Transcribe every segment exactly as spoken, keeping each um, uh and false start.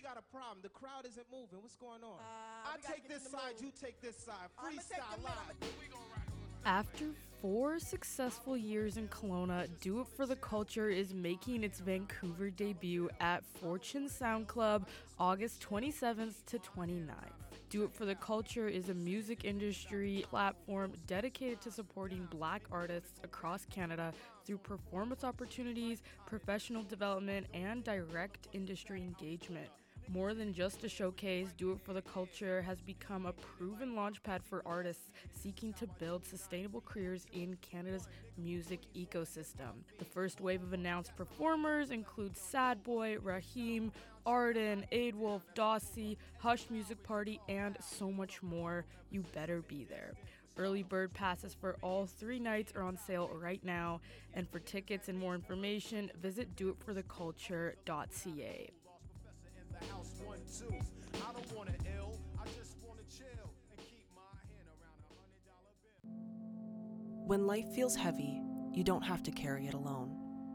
got a problem. The crowd isn't moving. What's going on? Uh, I take this side, you take this side. Freestyle live. After four successful years in Kelowna, Do It For The Culture is making its Vancouver debut at Fortune Sound Club August twenty-seventh to twenty-ninth. Do It For The Culture is a music industry platform dedicated to supporting Black artists across Canada through performance opportunities, professional development, and direct industry engagement. More than just a showcase, Do It For The Culture has become a proven launchpad for artists seeking to build sustainable careers in Canada's music ecosystem. The first wave of announced performers includes Sad Boy, Raheem, Arden, Aidwolf, Dossie, Hush Music Party, and so much more. You better be there. Early bird passes for all three nights are on sale right now, and for tickets and more information, visit do it for the culture dot c a. House one, two. I don't want to ill, I just want to chill and keep my hand around a hundred dollar bill. When life feels heavy, you don't have to carry it alone.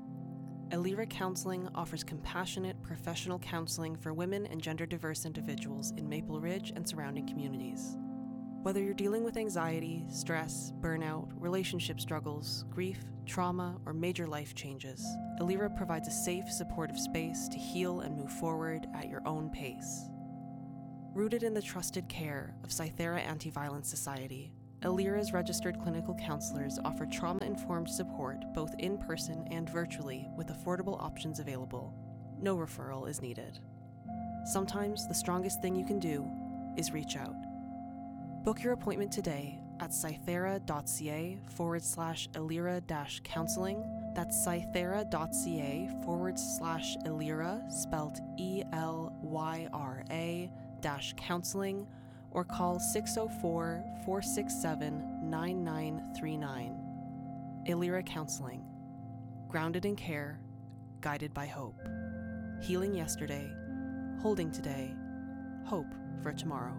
Elira Counseling offers compassionate, professional counseling for women and gender diverse individuals in Maple Ridge and surrounding communities. Whether you're dealing with anxiety, stress, burnout, relationship struggles, grief, trauma, or major life changes, Elira provides a safe, supportive space to heal and move forward at your own pace. Rooted in the trusted care of Cythera Anti-Violence Society, Elira's registered clinical counselors offer trauma-informed support both in person and virtually with affordable options available. No referral is needed. Sometimes the strongest thing you can do is reach out. Book your appointment today at cythera.ca forward slash Elira dash counseling. That's cythera.ca forward slash Elira, spelled E L Y R A dash counseling, or call six oh four, four six seven, nine nine three nine. Elira Counseling. Grounded in care, guided by hope. Healing yesterday, holding today, hope for tomorrow.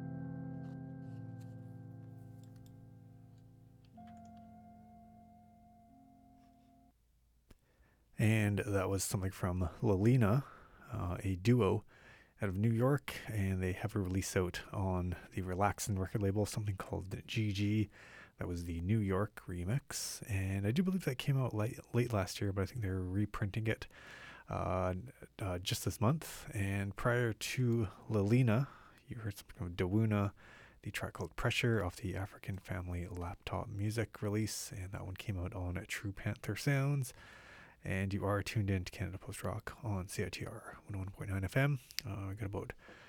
And that was something from Lalina, uh, a duo out of New York, and they have a release out on the Relaxin record label, something called G G. That was the New York remix, and I do believe that came out late, late last year, but I think they're reprinting it uh, uh, just this month. And prior to Lalina, you heard something from Dawuna, the track called Pressure off the African Family Laptop Music release, and that one came out on True Panther Sounds. And you are tuned in to Canada Post Rock on C I T R one oh one point nine F M. Uh, we got about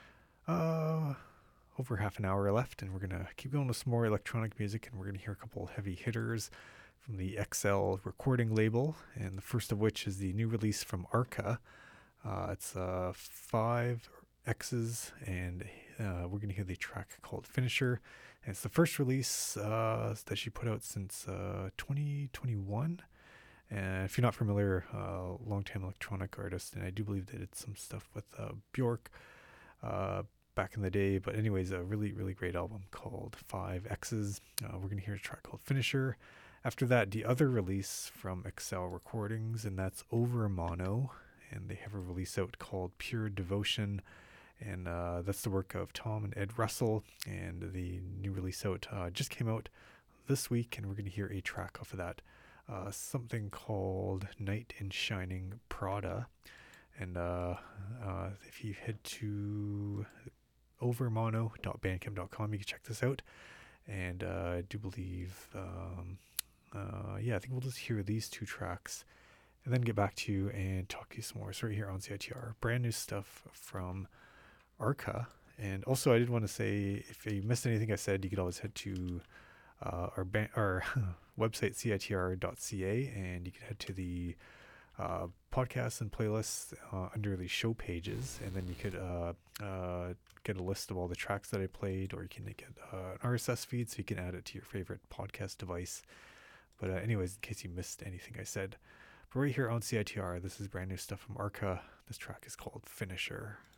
uh, over half an hour left, and we're going to keep going with some more electronic music, and we're going to hear a couple heavy hitters from the X L recording label, and the first of which is the new release from Arca. Uh, it's uh, five X's, and uh, we're going to hear the track called Finisher. And it's the first release uh, that she put out since uh, twenty twenty-one. And if you're not familiar, uh, long-time electronic artist, and I do believe they did some stuff with uh, Bjork uh, back in the day. But anyways, a really, really great album called Five X's. Uh, we're going to hear a track called Finisher. After that, the other release from Excel Recordings, and that's Over Mono. And they have a release out called Pure Devotion. And uh, that's the work of Tom and Ed Russell. And the new release out uh, just came out this week, and we're going to hear a track off of that. Uh, something called Night in Shining Prada. And uh, uh, if you head to over mono dot bandcamp dot com, you can check this out. And uh, I do believe, um, uh, yeah, I think we'll just hear these two tracks and then get back to you and talk to you some more. So right here on C I T R, brand new stuff from Arca. And also I did want to say, if you missed anything I said, you could always head to uh, our, ba- our website, C I T R dot C A, and you can head to the uh, podcasts and playlists uh, under the show pages, and then you could uh, uh, get a list of all the tracks that I played, or you can get uh, an R S S feed so you can add it to your favorite podcast device. But uh, anyways, in case you missed anything I said. But right here on C I T R, this is brand new stuff from Arca. This track is called Finisher.